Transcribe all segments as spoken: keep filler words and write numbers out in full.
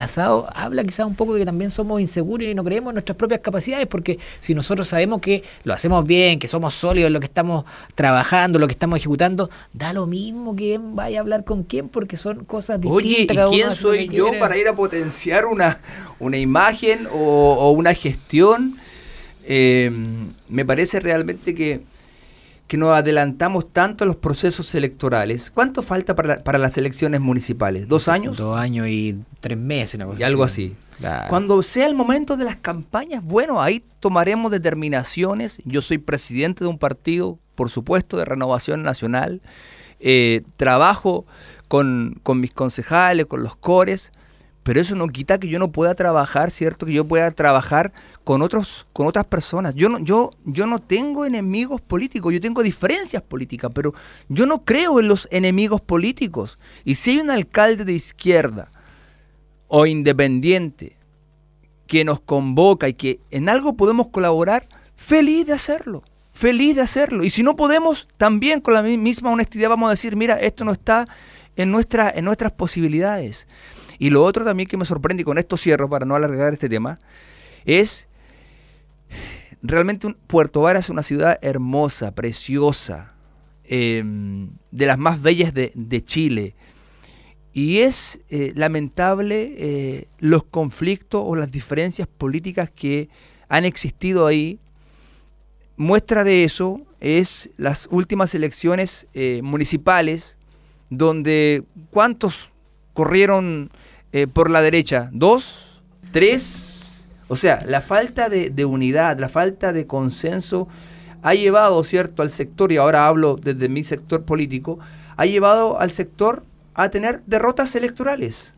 pasado, habla quizás un poco de que también somos inseguros y no creemos en nuestras propias capacidades, porque si nosotros sabemos que lo hacemos bien, que somos sólidos en lo que estamos trabajando, lo que estamos ejecutando, da lo mismo quién vaya a hablar con quién, porque son cosas distintas. Oye, ¿y quién soy yo para ir a potenciar una, una imagen o, o una gestión? Eh, me parece realmente que que nos adelantamos tanto a los procesos electorales. ¿Cuánto falta para, la, para las elecciones municipales? ¿Dos años? Dos años y tres meses, una cosa y algo así. Claro. Cuando sea el momento de las campañas, bueno, ahí tomaremos determinaciones. Yo soy presidente de un partido, por supuesto, de Renovación Nacional. Eh, trabajo con, con mis concejales, con los cores, pero eso no quita que yo no pueda trabajar, ¿cierto? Que yo pueda trabajar con otros, con otras personas. Yo no, yo, yo no tengo enemigos políticos, yo tengo diferencias políticas, pero yo no creo en los enemigos políticos. Y si hay un alcalde de izquierda o independiente que nos convoca y que en algo podemos colaborar, feliz de hacerlo, feliz de hacerlo. Y si no podemos, también con la misma honestidad vamos a decir, mira, esto no está en, nuestra, en nuestras posibilidades. Y lo otro también que me sorprende, y con esto cierro para no alargar este tema, es realmente un, Puerto Varas es una ciudad hermosa, preciosa, eh, de las más bellas de, de Chile. Y es eh, lamentable eh, los conflictos o las diferencias políticas que han existido ahí. Muestra de eso es las últimas elecciones eh, municipales, donde ¿cuántos corrieron eh, por la derecha? ¿Dos? ¿Tres? O sea, la falta de, de unidad, la falta de consenso ha llevado, ¿cierto?, al sector, y ahora hablo desde mi sector político, ha llevado al sector a tener derrotas electorales.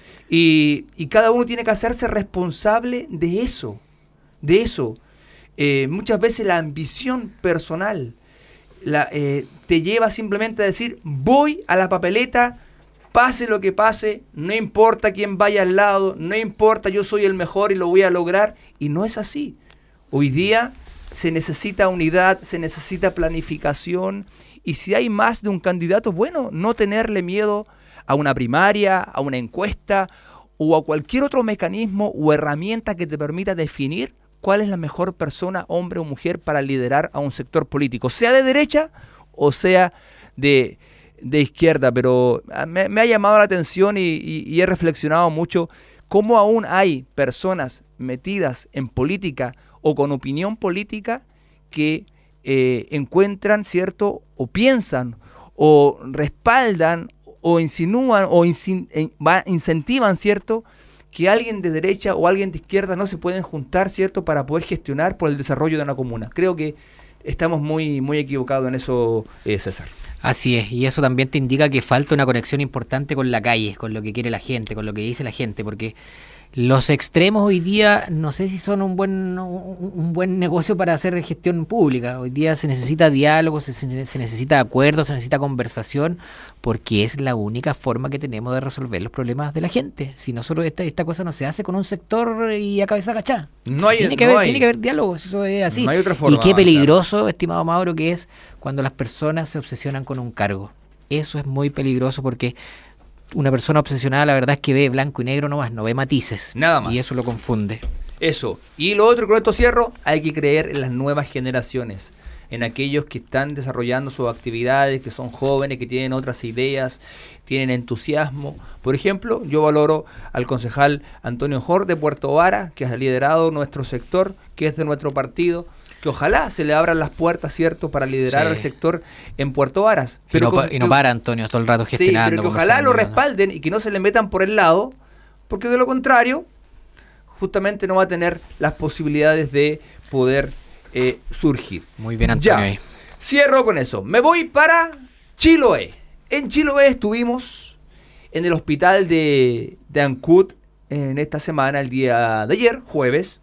Y, y cada uno tiene que hacerse responsable de eso, de eso. Eh, muchas veces la ambición personal la, eh, te lleva simplemente a decir, voy a la papeleta, pase lo que pase, no importa quién vaya al lado, no importa, yo soy el mejor y lo voy a lograr. Y no es así. Hoy día se necesita unidad, se necesita planificación, y si hay más de un candidato, bueno, no tenerle miedo a una primaria, a una encuesta o a cualquier otro mecanismo o herramienta que te permita definir cuál es la mejor persona, hombre o mujer, para liderar a un sector político, sea de derecha o sea de, de izquierda. Pero me, me ha llamado la atención y, y, y he reflexionado mucho cómo aún hay personas metidas en política o con opinión política que eh, encuentran, ¿cierto?, o piensan o respaldan o insinúan o insin, eh, va, incentivan, ¿cierto?, que alguien de derecha o alguien de izquierda no se pueden juntar, ¿cierto?, para poder gestionar por el desarrollo de una comuna. Creo que estamos muy, muy equivocados en eso, eh, César. Así es, y eso también te indica que falta una conexión importante con la calle, con lo que quiere la gente, con lo que dice la gente, porque los extremos hoy día no sé si son un buen un buen negocio para hacer gestión pública. Hoy día se necesita diálogo, se, se necesita acuerdo, se necesita conversación, porque es la única forma que tenemos de resolver los problemas de la gente. Si nosotros esta, esta cosa no se hace con un sector y a cabeza agachada. No hay, tiene, que no haber, hay. tiene que haber diálogos, eso es así. No hay otra forma. Y qué peligroso, estimado Mauro, que es cuando las personas se obsesionan con un cargo. Eso es muy peligroso, porque una persona obsesionada, la verdad es que ve blanco y negro nomás, no ve matices. Nada más. Y eso lo confunde. Eso. Y lo otro, con esto cierro, hay que creer en las nuevas generaciones, en aquellos que están desarrollando sus actividades, que son jóvenes, que tienen otras ideas, tienen entusiasmo. Por ejemplo, yo valoro al concejal Antonio Jor de Puerto Varas, que ha liderado nuestro sector, que es de nuestro partido, que ojalá se le abran las puertas, ¿cierto?, para liderar el sí. sector en Puerto Varas. Pero y, no, con, y no para Antonio todo el rato gestionando. Sí, pero que ojalá lo respalden y que no se le metan por el lado, porque de lo contrario, justamente no va a tener las posibilidades de poder eh, surgir. Muy bien, Antonio. Ya, cierro con eso. Me voy para Chiloé. En Chiloé estuvimos en el hospital de, de Ancud en esta semana, el día de ayer, jueves,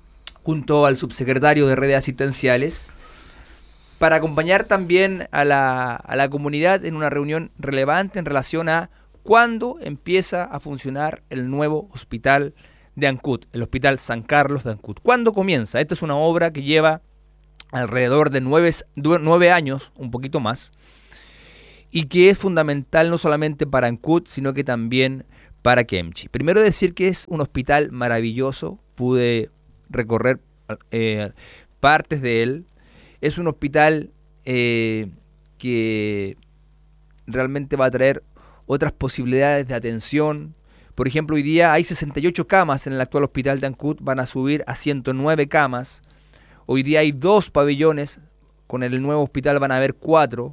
junto al subsecretario de redes asistenciales, para acompañar también a la, a la comunidad en una reunión relevante en relación a cuándo empieza a funcionar el nuevo hospital de Ancud, el Hospital San Carlos de Ancud. ¿Cuándo comienza? Esta es una obra que lleva alrededor de nueve, nueve años, un poquito más, y que es fundamental no solamente para Ancud, sino que también para Kemchi. Primero decir que es un hospital maravilloso, pude recorrer eh, partes de él. Es un hospital eh, que realmente va a traer otras posibilidades de atención. Por ejemplo, hoy día hay sesenta y ocho camas en el actual hospital de Ancud, van a subir a ciento nueve camas. Hoy día hay dos pabellones, con el nuevo hospital van a haber cuatro.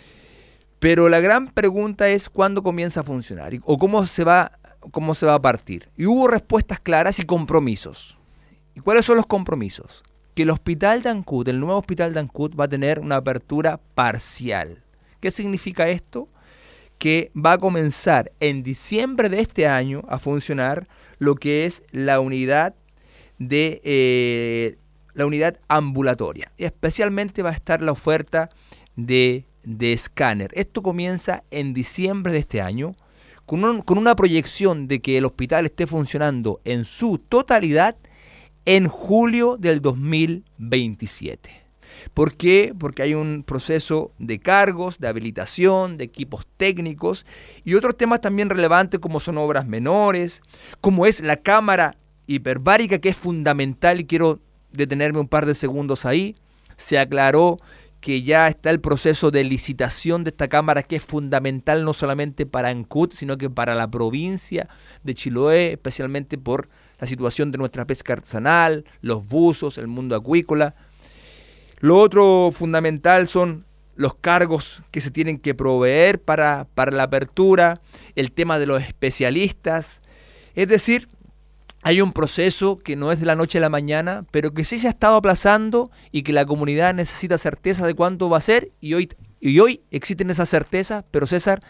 Pero la gran pregunta es cuándo comienza a funcionar o cómo se va, cómo se va a partir. Y hubo respuestas claras y compromisos. ¿Y cuáles son los compromisos? Que el hospital de Ancud, el nuevo hospital de Ancud, va a tener una apertura parcial. ¿Qué significa esto? Que va a comenzar en diciembre de este año a funcionar lo que es la unidad de eh, la unidad ambulatoria. Y especialmente va a estar la oferta de, de escáner. Esto comienza en diciembre de este año con, un, con una proyección de que el hospital esté funcionando en su totalidad en julio del dos mil veintisiete. ¿Por qué? Porque hay un proceso de cargos, de habilitación, de equipos técnicos y otros temas también relevantes como son obras menores, como es la cámara hiperbárica, que es fundamental, y quiero detenerme un par de segundos ahí. Se aclaró que ya está el proceso de licitación de esta cámara, que es fundamental no solamente para Ancud, sino que para la provincia de Chiloé, especialmente por la situación de nuestra pesca artesanal, los buzos, el mundo acuícola. Lo otro fundamental son los cargos que se tienen que proveer para, para la apertura, el tema de los especialistas. Es decir, hay un proceso que no es de la noche a la mañana, pero que sí se ha estado aplazando y que la comunidad necesita certeza de cuánto va a ser, y hoy, y hoy existen esas certezas. Pero César,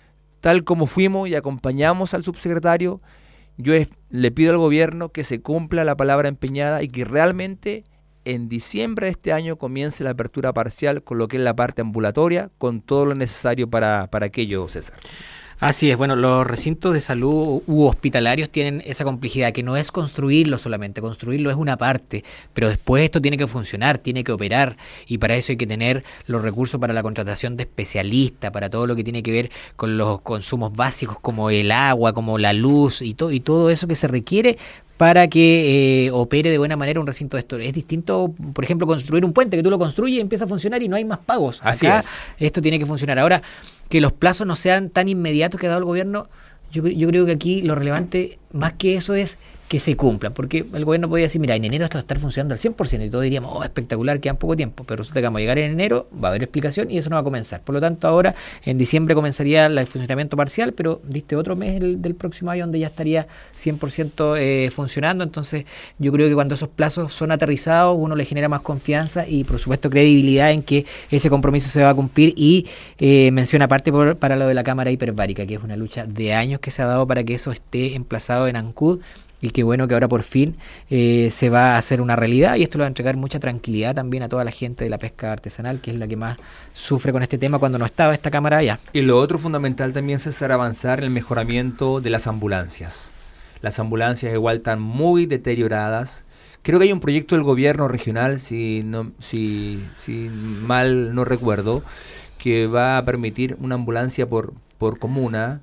tal como fuimos y acompañamos al subsecretario, yo es, le pido al gobierno que se cumpla la palabra empeñada y que realmente en diciembre de este año comience la apertura parcial con lo que es la parte ambulatoria, con todo lo necesario para, para aquello, César. Así es, bueno, los recintos de salud u hospitalarios tienen esa complejidad, que no es construirlo solamente, construirlo es una parte, pero después esto tiene que funcionar, tiene que operar, y para eso hay que tener los recursos para la contratación de especialistas, para todo lo que tiene que ver con los consumos básicos como el agua, como la luz y todo, y todo eso que se requiere para que eh, opere de buena manera un recinto de esto. Es distinto, por ejemplo, construir un puente, que tú lo construyes y empieza a funcionar y no hay más pagos. Así Acá es. Esto tiene que funcionar. Ahora, que los plazos no sean tan inmediatos que ha dado el gobierno, yo, yo creo que aquí lo relevante, más que eso, es que se cumplan, porque el gobierno podría decir, mira, en enero esto va a estar funcionando al cien por ciento y todos diríamos, oh, espectacular, quedan poco tiempo, pero resulta que vamos a llegar en enero, va a haber explicación y eso no va a comenzar. Por lo tanto, ahora en diciembre comenzaría el funcionamiento parcial, pero diste otro mes el, del próximo año donde ya estaría cien por ciento eh, funcionando. Entonces yo creo que cuando esos plazos son aterrizados, uno le genera más confianza y por supuesto credibilidad en que ese compromiso se va a cumplir. Y eh, menciona aparte por, para lo de la cámara hiperbárica, que es una lucha de años que se ha dado para que eso esté emplazado en Ancud. Y qué bueno que ahora por fin eh, se va a hacer una realidad, y esto le va a entregar mucha tranquilidad también a toda la gente de la pesca artesanal, que es la que más sufre con este tema cuando no estaba esta cámara allá. Y lo otro fundamental también, César, avanzar en el mejoramiento de las ambulancias. Las ambulancias igual están muy deterioradas. Creo que hay un proyecto del gobierno regional, si, no, si, si mal no recuerdo, que va a permitir una ambulancia por, por comuna,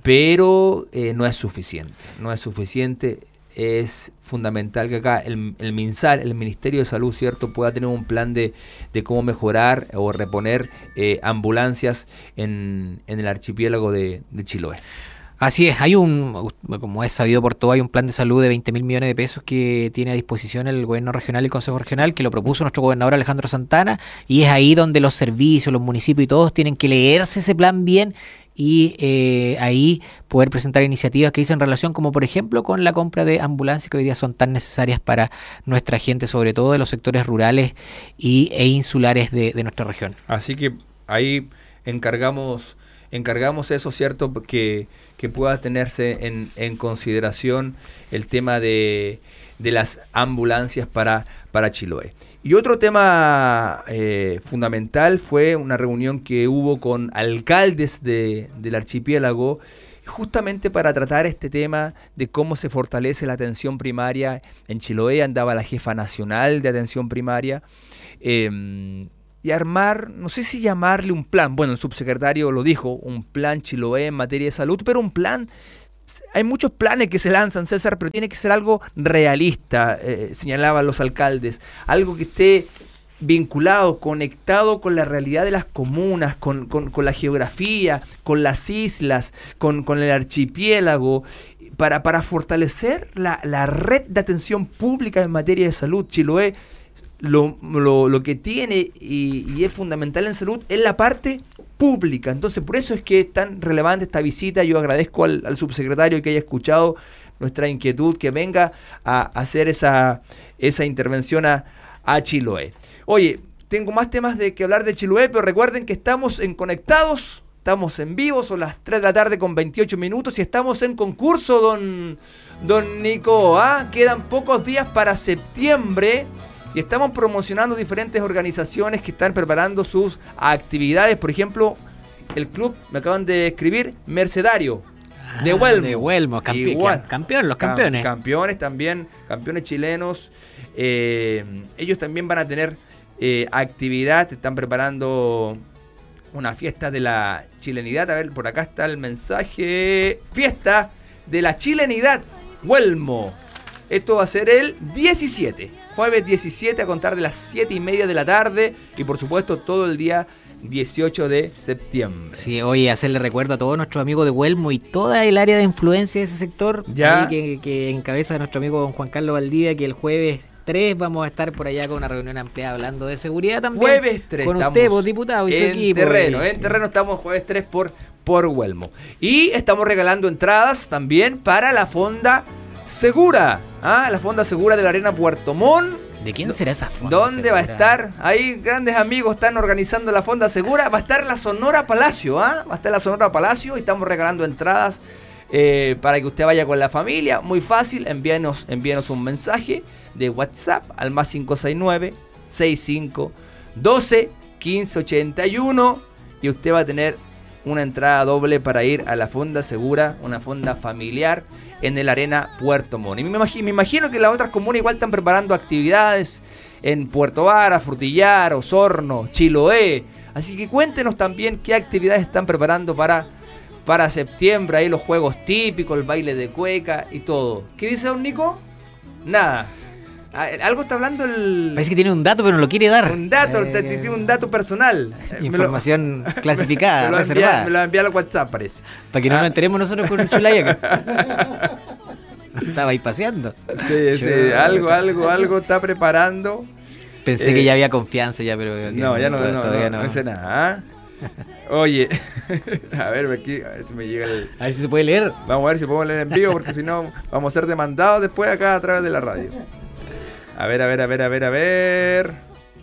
pero eh, no es suficiente, no es suficiente. Es fundamental que acá el, el MinSal, el Ministerio de Salud, cierto, pueda tener un plan de, de cómo mejorar o reponer eh, ambulancias en, en el archipiélago de, de Chiloé. Así es, hay un, como es sabido por todo, hay un plan de salud de veinte mil millones de pesos que tiene a disposición el gobierno regional y el Consejo Regional, que lo propuso nuestro gobernador Alejandro Santana, y es ahí donde los servicios, los municipios y todos tienen que leerse ese plan bien y eh, ahí poder presentar iniciativas que dicen relación, como por ejemplo con la compra de ambulancias que hoy día son tan necesarias para nuestra gente, sobre todo de los sectores rurales y, e insulares de, de nuestra región. Así que ahí encargamos... Encargamos eso, ¿cierto? Que, que pueda tenerse en, en consideración el tema de, de las ambulancias para, para Chiloé. Y otro tema eh, fundamental fue una reunión que hubo con alcaldes de, del archipiélago, justamente para tratar este tema de cómo se fortalece la atención primaria. En Chiloé andaba la jefa nacional de atención primaria, eh, y armar, no sé si llamarle un plan, bueno, el subsecretario lo dijo, un plan Chiloé en materia de salud, pero un plan hay muchos planes que se lanzan, César, pero tiene que ser algo realista, eh, señalaban los alcaldes, algo que esté vinculado, conectado con la realidad de las comunas, con, con, con la geografía, con las islas, con, con el archipiélago, para, para fortalecer la, la red de atención pública en materia de salud. Chiloé lo, lo, lo que tiene y, y es fundamental en salud es la parte pública. Entonces, por eso es que es tan relevante esta visita. Yo agradezco al, al subsecretario que haya escuchado nuestra inquietud, que venga a, a hacer esa, esa intervención a, a Chiloé. Oye, tengo más temas de que hablar de Chiloé, pero recuerden que estamos en Conectados, estamos en vivo, son las tres de la tarde con veintiocho minutos y estamos en concurso, don, don Nico. ¿Ah? Quedan pocos días para septiembre y estamos promocionando diferentes organizaciones que están preparando sus actividades. Por ejemplo, el club, me acaban de escribir, Mercedario, de Ah, Huelmo. De Huelmo, campe Igual. campeón, los Cam- campeones. campeones también, campeones chilenos. Eh, ellos también van a tener eh, actividad, están preparando una fiesta de la chilenidad. A ver, por acá está el mensaje. Fiesta de la chilenidad, Huelmo. Esto va a ser el diecisiete, jueves diecisiete, a contar de las siete y media de la tarde. Y por supuesto todo el día dieciocho de septiembre. Sí, oye, hacerle recuerdo a todos nuestros amigos de Huelmo y toda el área de influencia de ese sector, Ya. ahí que, que encabeza nuestro amigo don Juan Carlos Valdivia, que el jueves tres vamos a estar por allá con una reunión ampliada hablando de seguridad también. Jueves tres con estamos usted, vos, diputado, y su en equipo. terreno, y- en terreno estamos jueves tres por, por Huelmo. Y estamos regalando entradas también para la Fonda Segura, ¿ah? La Fonda Segura de la Arena Puerto Montt. ¿De quién será esa fonda? ¿Dónde va a segura? estar? Ahí grandes amigos están organizando la Fonda Segura. Va a estar la Sonora Palacio, ¿ah? Va a estar la Sonora Palacio y estamos regalando entradas eh, para que usted vaya con la familia. Muy fácil, envíanos, envíanos un mensaje de WhatsApp al más cinco seis nueve, seis cinco, doce, quince ochenta y uno y usted va a tener una entrada doble para ir a la Fonda Segura, una fonda familiar en el Arena Puerto Montt. Y me imagino, me imagino que las otras comunas igual están preparando actividades en Puerto Vara, Frutillar, Osorno, Chiloé. Así que cuéntenos también qué actividades están preparando para, para septiembre. Ahí los juegos típicos, el baile de cueca y todo. ¿Qué dice don Nico? Nada. Ah, algo está hablando el... Parece que tiene un dato, pero no lo quiere dar. Un dato, Eh, t- tiene un dato personal. Eh, me lo- Información clasificada, me lo, envía, reservada. me lo envía al WhatsApp, parece. Para que no Ah. nos enteremos nosotros con un chulaya. Estaba ahí paseando. Sí, sí, Chuta. algo, algo, algo está preparando. Pensé Eh, que ya había confianza ya, pero que No, ya no, to- no, todavía no, no. no sé nada. ¿ah? Oye, a ver, aquí, a ver si me llega el... A ver si se puede leer. Vamos a ver si podemos leer en vivo, porque si no vamos a ser demandados después acá a través de la radio. A ver, a ver, a ver, a ver, a ver.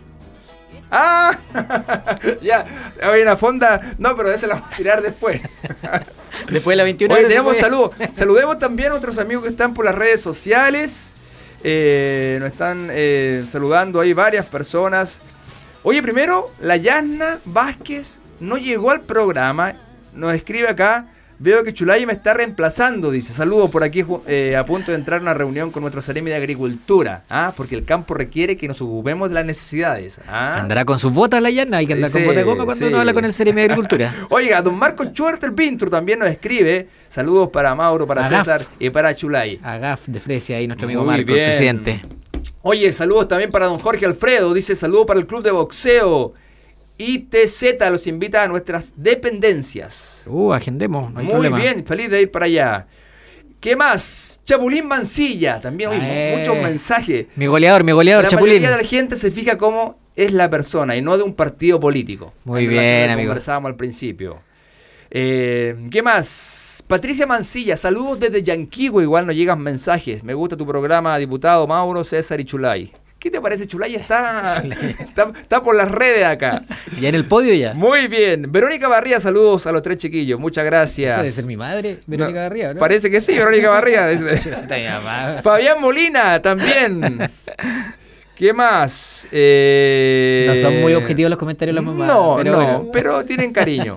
¡Ah! Ya, hay una fonda. No, pero esa la vamos a tirar después. Después de la veintiuna Oye, horas se tenemos puede. saludos. Saludemos también a otros amigos que están por las redes sociales. Eh, nos están eh, saludando ahí varias personas. Oye, primero, la Yasna Vázquez no llegó al programa. Nos escribe acá. Veo que Chulay me está reemplazando, dice. Saludos por aquí, eh, a punto de entrar a una reunión con nuestro Seremi de Agricultura. ¿Ah? Porque el campo requiere que nos ocupemos de las necesidades. ¿Ah? Andará con sus botas la llana, hay que andar Sí, con botas de goma cuando sí. uno habla con el Ceremi de Agricultura. Oiga, don Marco Chuertel Pintro también nos escribe. Saludos para Mauro, para Agaf. César y para Chulay. Agaf de Fresia, ahí nuestro amigo Muy Marco, bien. el presidente. Oye, saludos también para don Jorge Alfredo. Dice, saludos para el club de boxeo. I T Z los invita a nuestras dependencias. Uh, agendemos, no hay Muy problema. bien, feliz de ir para allá. ¿Qué más? Chapulín Mancilla. También, oye, Eh. muchos mensajes. Mi goleador, mi goleador, La Chapulín. mayoría de la gente se fija cómo es la persona y no de un partido político. Muy En relación a bien, lo que amigo. conversábamos al principio. Eh, ¿Qué más? Patricia Mancilla, saludos desde Yanquihue, igual nos llegan mensajes. Me gusta tu programa, diputado Mauro, César y Chulay. ¿Qué te parece? Chulay está, está, está por las redes acá. Ya en el podio ya. Muy bien. Verónica Barría, saludos a los tres chiquillos. Muchas gracias. Esa debe ser mi madre, Verónica No, Garría, ¿no? Parece que sí, Verónica Barría. Está llamada. Fabián Molina también. ¿Qué más? Eh, No son muy objetivos los comentarios de las mamás. No, pero no, bueno. pero tienen cariño.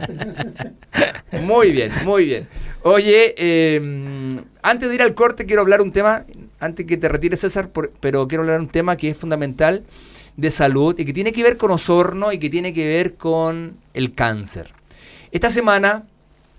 Muy bien, muy bien. Oye, eh, antes de ir al corte quiero hablar un tema, antes que te retires César, por, pero quiero hablar un tema que es fundamental de salud y que tiene que ver con Osorno y que tiene que ver con el cáncer. Esta semana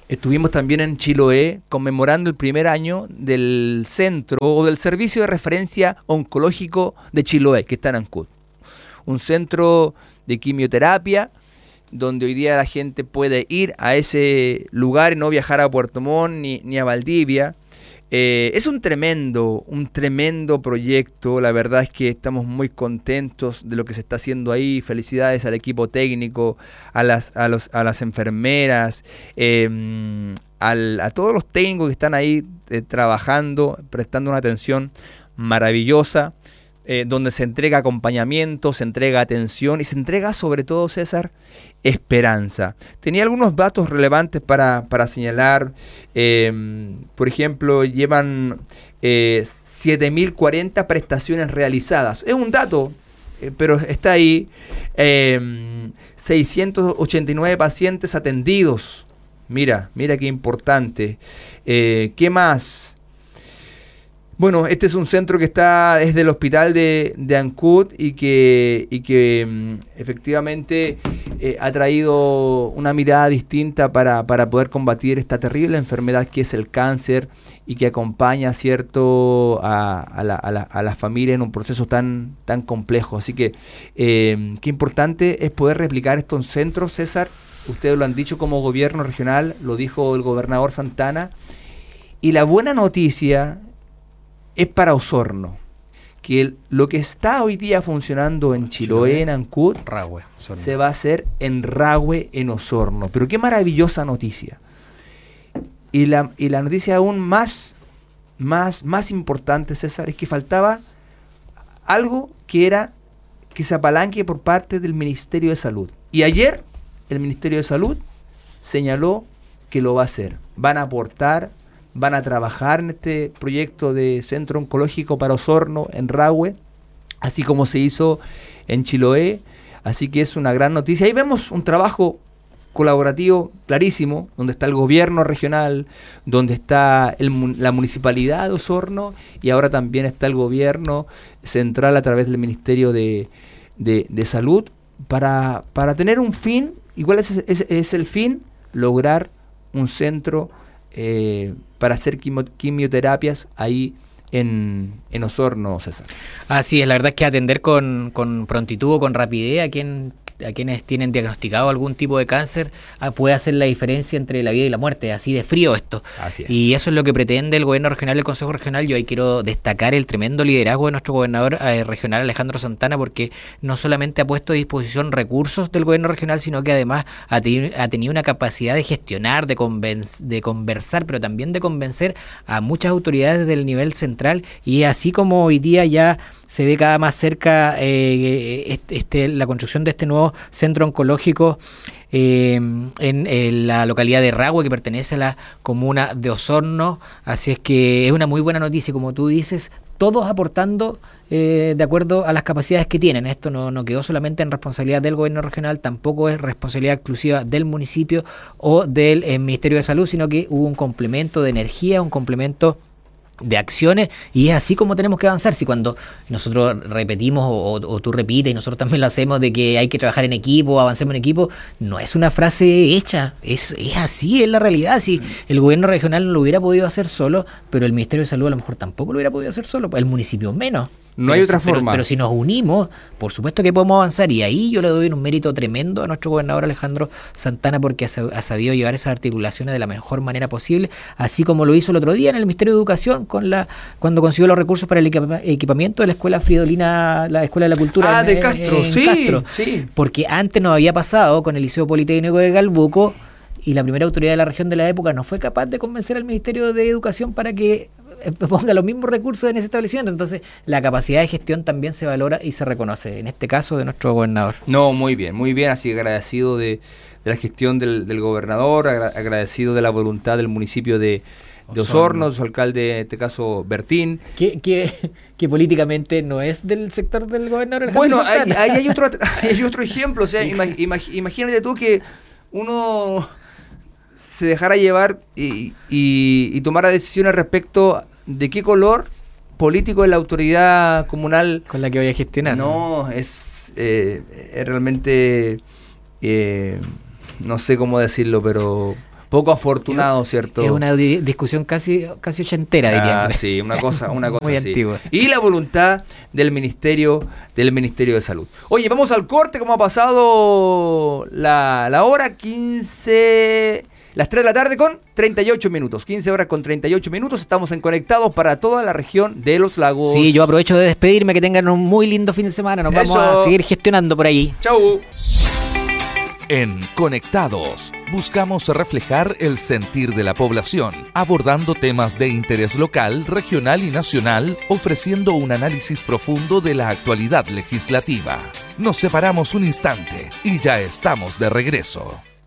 Estuvimos también en Chiloé conmemorando el primer año del centro o del servicio de referencia oncológico de Chiloé, que está en Ancud. Un centro de quimioterapia donde hoy día la gente puede ir a ese lugar y no viajar a Puerto Montt ni, ni a Valdivia. Eh, es un tremendo, un tremendo proyecto. La verdad es que estamos muy contentos de lo que se está haciendo ahí. Felicidades al equipo técnico, a las, a los, a las enfermeras, eh, al, a todos los técnicos que están ahí eh, trabajando, prestando una atención maravillosa, eh, donde se entrega acompañamiento, se entrega atención y se entrega sobre todo, César, esperanza. Tenía algunos datos relevantes para, para señalar. Eh, por ejemplo, llevan eh, siete mil cuarenta prestaciones realizadas. Es un dato, eh, pero está ahí. Eh, seiscientos ochenta y nueve pacientes atendidos. Mira, mira qué importante. Eh, ¿Qué más? Bueno, este es un centro que está, es del hospital de, de Ancud y que, y que um, efectivamente eh, ha traído una mirada distinta para, para poder combatir esta terrible enfermedad que es el cáncer y que acompaña, ¿cierto?, a, a, la, a, la, a la familia en un proceso tan, tan complejo. Así que eh, qué importante es poder replicar estos centros, César. Ustedes lo han dicho como gobierno regional, lo dijo el gobernador Santana. Y la buena noticia es para Osorno, que el, lo que está hoy día funcionando en Chiloé, en Ancud, Rahue, Osorno, se va a hacer en Rahue, en Osorno. Pero qué maravillosa noticia. Y la, y la noticia aún más, más, más importante, César, es que faltaba algo que era que se apalanque por parte del Ministerio de Salud. Y ayer el Ministerio de Salud señaló que lo va a hacer. Van a aportar, van a trabajar en este proyecto de centro oncológico para Osorno, en Rahue, así como se hizo en Chiloé. Así que es una gran noticia. Ahí vemos un trabajo colaborativo clarísimo, donde está el gobierno regional, donde está el, la municipalidad de Osorno, y ahora también está el gobierno central a través del Ministerio de, de, de Salud, para, para tener un fin. Igual es, es, es el fin, lograr un centro eh, para hacer quimio, quimioterapias ahí en, en Osorno, César. Así es, la verdad es que atender con, con prontitud o con rapidez a quien a quienes tienen diagnosticado algún tipo de cáncer ah, puede hacer la diferencia entre la vida y la muerte, así de frío esto. Así es. Y eso es lo que pretende el gobierno regional y el Consejo Regional. Yo ahí quiero destacar el tremendo liderazgo de nuestro gobernador eh, regional Alejandro Santana, porque no solamente ha puesto a disposición recursos del gobierno regional, sino que además ha, teni- ha tenido una capacidad de gestionar, de, conven- de conversar, pero también de convencer a muchas autoridades del nivel central, y así como hoy día ya se ve cada más cerca eh, este, este, la construcción de este nuevo centro oncológico eh, en, en la localidad de Rahue, que pertenece a la comuna de Osorno. Así es que es una muy buena noticia, como tú dices, todos aportando eh, de acuerdo a las capacidades que tienen. Esto no, no quedó solamente en responsabilidad del gobierno regional, tampoco es responsabilidad exclusiva del municipio o del eh, Ministerio de Salud, sino que hubo un complemento de energía, un complemento de acciones, y es así como tenemos que avanzar. Si cuando nosotros repetimos o, o tú repites y nosotros también lo hacemos de que hay que trabajar en equipo, avancemos en equipo, no es una frase hecha, es, es así, es la realidad. Si el gobierno regional no lo hubiera podido hacer solo, pero el Ministerio de Salud a lo mejor tampoco lo hubiera podido hacer solo, el municipio menos. No pero, hay otra pero, forma. Pero si nos unimos, por supuesto que podemos avanzar, y ahí yo le doy un mérito tremendo a nuestro gobernador Alejandro Santana, porque ha, ha sabido llevar esas articulaciones de la mejor manera posible, así como lo hizo el otro día en el Ministerio de Educación con la cuando consiguió los recursos para el equipa- equipamiento de la Escuela Fridolina, la Escuela de la Cultura. Ah, en, de Castro, en sí, Castro. sí. Porque antes nos había pasado con el Liceo Politécnico de Calbuco, y la primera autoridad de la región de la época no fue capaz de convencer al Ministerio de Educación para que ponga los mismos recursos en ese establecimiento. Entonces la capacidad de gestión también se valora y se reconoce, en este caso de nuestro gobernador. No, muy bien, muy bien, así que agradecido de, de la gestión del, del gobernador, agra- agradecido de la voluntad del municipio de, de Osorno, Osorno. de su alcalde, en este caso Bertín. Que, que, que políticamente no es del sector del gobernador Alejandro Bueno, ahí Santana. hay, hay, otro, hay otro ejemplo, o sea, imag- imag- imagínate tú que uno se dejara llevar y, y, y tomara decisiones respecto de qué color político es la autoridad comunal Con la que voy a gestionar. No, es, eh, es realmente, eh, no sé cómo decirlo, pero poco afortunado, ¿cierto? Es una di- discusión casi, casi ochentera, diría. Ah, sí, una cosa, una cosa Muy así. antigua. Y la voluntad del Ministerio, del Ministerio de Salud. Oye, vamos al corte, como ha pasado la, la hora, quince, las tres de la tarde con treinta y ocho minutos. quince horas con treinta y ocho minutos. Estamos en Conectados para toda la región de los lagos. Sí, yo aprovecho de despedirme, que tengan un muy lindo fin de semana. Nos Eso. vamos a seguir gestionando por ahí. Chau. En Conectados, buscamos reflejar el sentir de la población, abordando temas de interés local, regional y nacional, ofreciendo un análisis profundo de la actualidad legislativa. Nos separamos un instante y ya estamos de regreso.